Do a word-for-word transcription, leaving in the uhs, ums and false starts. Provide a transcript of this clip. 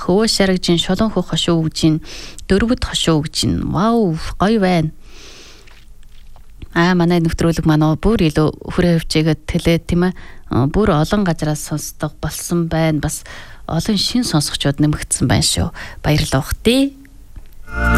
хөвөө шарагжин, шулуун хөх хошуу үгжин, дөрвөд хошуу үгжин. Вау, гоё байна. Аа манай нэвтрүүлэг манай бүр илүү хүрээ хөвчээгээд тэлээд тийм ээ. Бүр олон газараас сонсдог болсон байна. Бас олон шин сонсогчдод нэмэгдсэн байна шүү. Баярлалаа ухтээ.